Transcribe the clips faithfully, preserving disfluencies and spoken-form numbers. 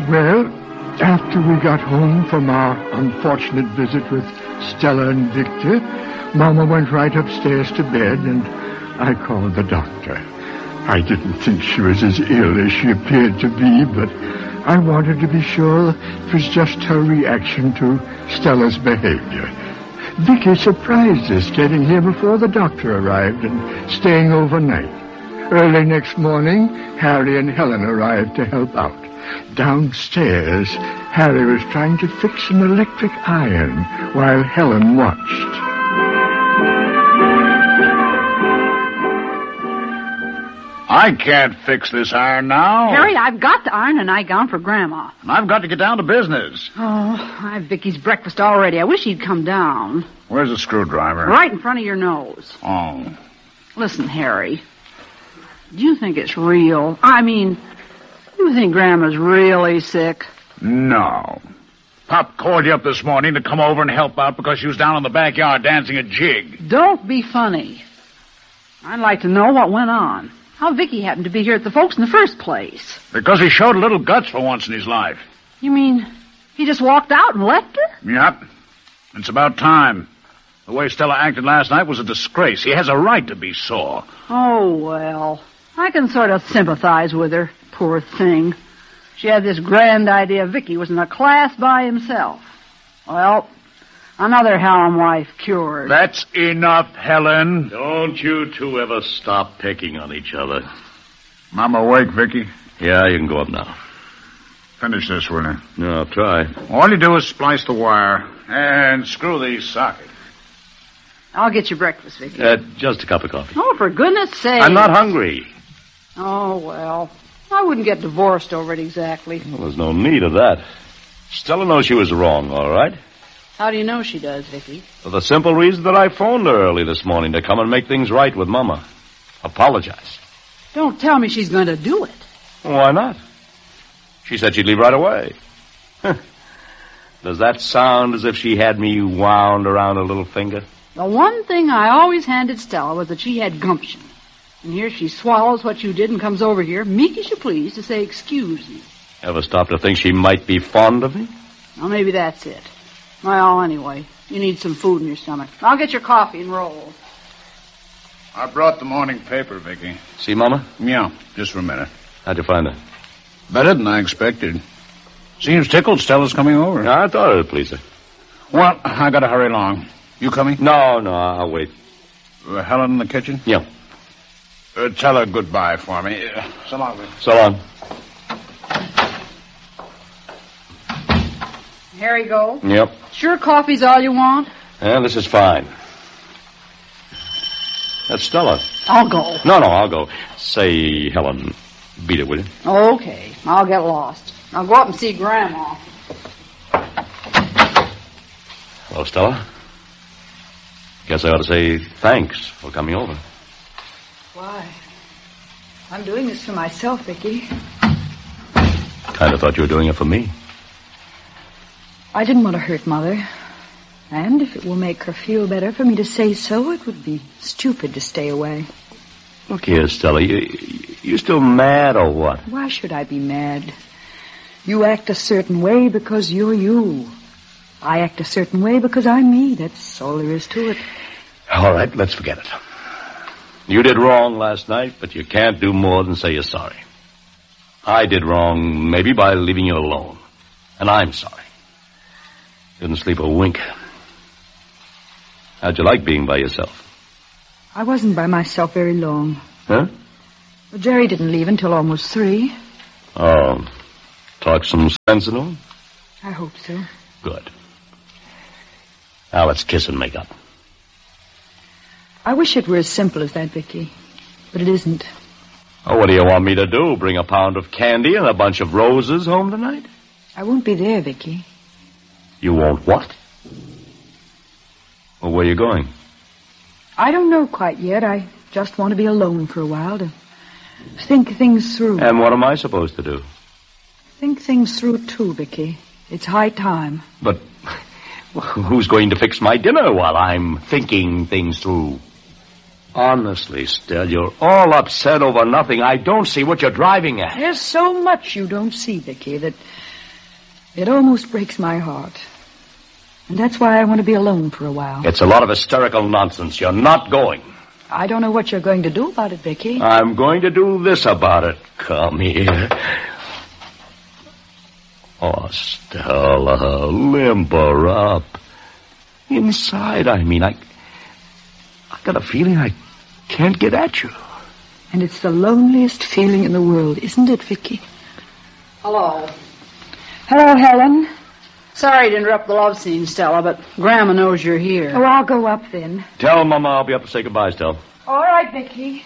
Well, after we got home from our unfortunate visit with Stella and Victor, Mama went right upstairs to bed, and I called the doctor. I didn't think she was as ill as she appeared to be, but I wanted to be sure it was just her reaction to Stella's behavior. Vicky surprised us getting here before the doctor arrived and staying overnight. Early next morning, Harry and Helen arrived to help out. Downstairs, Harry was trying to fix an electric iron while Helen watched. I can't fix this iron now. Harry, I've got to iron a nightgown for Grandma. And I've got to get down to business. Oh, I've Vicky's breakfast already. I wish he'd come down. Where's the screwdriver? Right in front of your nose. Oh. Listen, Harry. Do you think it's real? I mean, you think Grandma's really sick? No. Pop called you up this morning to come over and help out because she was down in the backyard dancing a jig. Don't be funny. I'd like to know what went on. How Vicky happened to be here at the folks in the first place. Because he showed a little guts for once in his life. You mean he just walked out and left her? Yep. It's about time. The way Stella acted last night was a disgrace. He has a right to be sore. Oh, well, I can sort of sympathize with her. Poor thing. She had this grand idea Vicky was in a class by himself. Well, another Hallam wife cured. That's enough, Helen. Don't you two ever stop picking on each other. I'm awake, Vicky. Yeah, you can go up now. Finish this, will you? No, I'll try. All you do is splice the wire and screw the socket. I'll get you breakfast, Vicky. Uh, just a cup of coffee. Oh, for goodness sake. I'm not hungry. Oh, well, I wouldn't get divorced over it exactly. Well, there's no need of that. Stella knows she was wrong, all right? How do you know she does, Vicky? For the simple reason that I phoned her early this morning to come and make things right with Mama. Apologize. Don't tell me she's going to do it. Why not? She said she'd leave right away. Does that sound as if she had me wound around her little finger? The one thing I always handed Stella was that she had gumption. And here she swallows what you did and comes over here, meek as you please, to say, excuse me. Ever stop to think she might be fond of me? Well, maybe that's it. Well, anyway, you need some food in your stomach. I'll get your coffee and rolls. I brought the morning paper, Vicky. See, Mama? Yeah, just for a minute. How'd you find her? Better than I expected. Seems tickled Stella's coming over. I thought it'd please her. Well, I gotta hurry along. You coming? No, no, I'll wait. Uh, Helen in the kitchen? Yeah. Uh, tell her goodbye for me. Uh, so long, Vicky. So long. Harry, go. Yep. Sure coffee's all you want? Yeah, this is fine. That's Stella. I'll go. No, no, I'll go. Say, Helen, beat it, will you? Okay, I'll get lost. I'll go up and see Grandma. Hello, Stella. Guess I ought to say thanks for coming over. Why? I'm doing this for myself, Vicky. Kind of thought you were doing it for me. I didn't want to hurt Mother. And if it will make her feel better for me to say so, it would be stupid to stay away. Look here, Stella. You, you still mad or what? Why should I be mad? You act a certain way because you're you. I act a certain way because I'm me. That's all there is to it. All right, let's forget it. You did wrong last night, but you can't do more than say you're sorry. I did wrong, maybe by leaving you alone. And I'm sorry. Didn't sleep a wink. How'd you like being by yourself? I wasn't by myself very long. Huh? Well, Jerry didn't leave until almost three. Oh, talk some sense into him? I hope so. Good. Now let's kiss and make up. I wish it were as simple as that, Vicky. But it isn't. Oh, what do you want me to do? Bring a pound of candy and a bunch of roses home tonight? I won't be there, Vicky. You won't what? Well, where are you going? I don't know quite yet. I just want to be alone for a while to think things through. And what am I supposed to do? Think things through, too, Vicky. It's high time. But who's going to fix my dinner while I'm thinking things through? Honestly, Stell, you're all upset over nothing. I don't see what you're driving at. There's so much you don't see, Vicky, that It almost breaks my heart. And that's why I want to be alone for a while. It's a lot of hysterical nonsense. You're not going. I don't know what you're going to do about it, Vicky. I'm going to do this about it. Come here. Oh, Stella, limber up. Inside, I mean, I... I got a feeling I can't get at you. And it's the loneliest feeling in the world, isn't it, Vicky? Hello. Hello, Helen. Sorry to interrupt the love scene, Stella, but Grandma knows you're here. Oh, I'll go up then. Tell Mama I'll be up to say goodbye, Stella. All right, Vicky.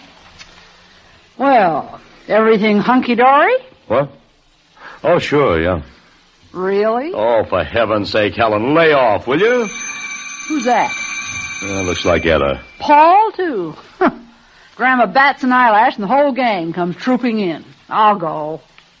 Well, everything hunky-dory? What? Oh, sure, yeah. Really? Oh, for heaven's sake, Helen, lay off, will you? Who's that? Uh, looks like Etta. Paul, too. Grandma bats an eyelash and the whole gang comes trooping in. I'll go.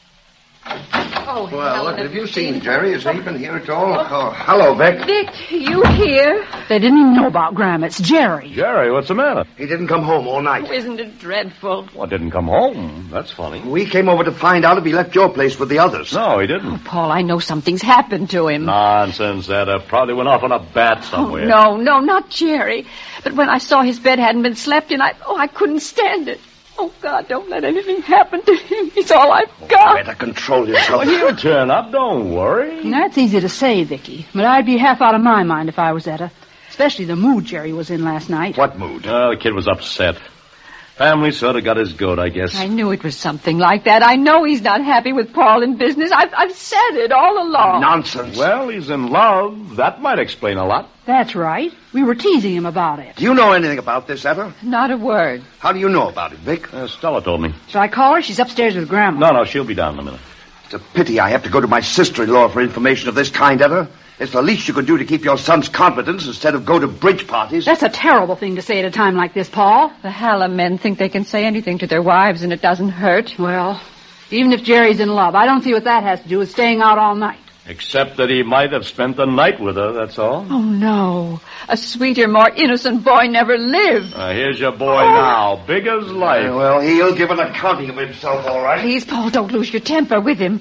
Oh, well, look, have you seen Jerry? Has he been here at all? Oh, hello, Vic. Vic, you here? They didn't even know about Grandma. It's Jerry. Jerry, what's the matter? He didn't come home all night. Oh, isn't it dreadful? Well, didn't come home. That's funny. We came over to find out if he left your place with the others. No, he didn't. Oh, Paul, I know something's happened to him. Nonsense, Etta. Probably went off on a bat somewhere. Oh, no, no, not Jerry. But when I saw his bed hadn't been slept in, I, oh, I couldn't stand it. Oh, God, don't let anything happen to him. He's all I've got. Better control yourself. Well, he'll turn up. Don't worry. That's easy to say, Vicky, but I'd be half out of my mind if I was Etta. Especially the mood Jerry was in last night. What mood? Well, the kid was upset. Family sort of got his goat, I guess. I knew it was something like that. I know he's not happy with Paul in business. I've, I've said it all along. Nonsense. Well, he's in love. That might explain a lot. That's right. We were teasing him about it. Do you know anything about this, Etta? Not a word. How do you know about it, Vic? Uh, Stella told me. Shall I call her? She's upstairs with Grandma. No, no, she'll be down in a minute. It's a pity I have to go to my sister-in-law for information of this kind, Etta. It's the least you could do to keep your son's confidence instead of go to bridge parties. That's a terrible thing to say at a time like this, Paul. The Hallam men think they can say anything to their wives and it doesn't hurt. Well, even if Jerry's in love, I don't see what that has to do with staying out all night. Except that he might have spent the night with her, that's all. Oh, no. A sweeter, more innocent boy never lived. Uh, here's your boy oh. now, big as life. Yeah, well, he'll give an accounting of himself, all right. Please, Paul, don't lose your temper with him.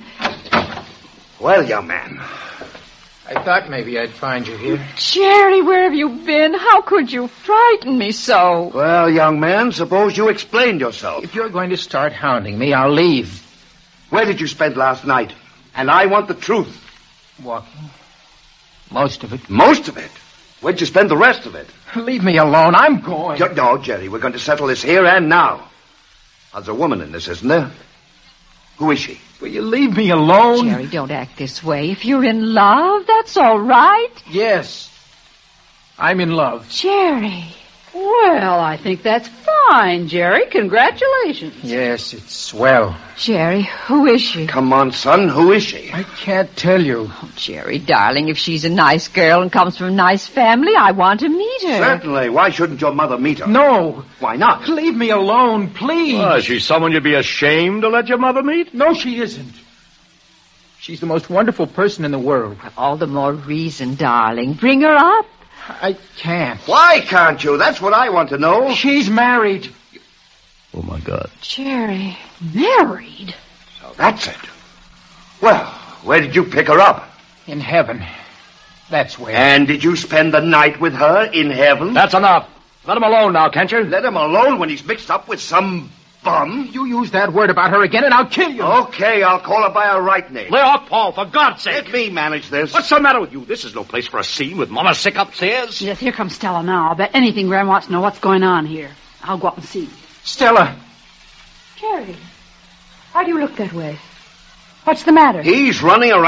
Well, young man... I thought maybe I'd find you here. Jerry, where have you been? How could you frighten me so? Well, young man, suppose you explained yourself. If you're going to start hounding me, I'll leave. Where did you spend last night? And I want the truth. Walking. Most of it. Most of it? Where'd you spend the rest of it? Leave me alone. I'm going. Jo- no, Jerry, we're going to settle this here and now. There's a woman in this, isn't there? Who is she? Will you leave me alone? Jerry, don't act this way. If you're in love, that's all right. Yes. I'm in love. Jerry. Well, I think that's fine, Jerry. Congratulations. Yes, it's swell. Jerry, who is she? Come on, son. Who is she? I can't tell you. Oh, Jerry, darling, if she's a nice girl and comes from a nice family, I want to meet her. Certainly. Why shouldn't your mother meet her? No. Why not? Leave me alone, please. Oh, is she someone you'd be ashamed to let your mother meet? No, she isn't. She's the most wonderful person in the world. All the more reason, darling. Bring her up. I can't. Why can't you? That's what I want to know. She's married. Oh, my God. Jerry. Married? So that's it. Well, where did you pick her up? In heaven. That's where. And did you spend the night with her in heaven? That's enough. Let him alone now, can't you? Let him alone when he's mixed up with some bum? You use that word about her again and I'll kill you. Okay, I'll call her by her right name. Lay off, Paul, for God's sake. Let me manage this. What's the matter with you? This is no place for a scene with Mama sick upstairs. Yes, here comes Stella now. I'll bet anything Grandma wants to know what's going on here. I'll go up and see. Stella. Jerry, why do you look that way? What's the matter? He's running around